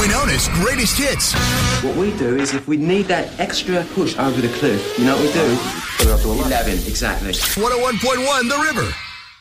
formerly known as Greatest Hits. What we do is if we need that extra push over the cliff, you know what we do? Put it up to 11. Exactly. 101.1 The River.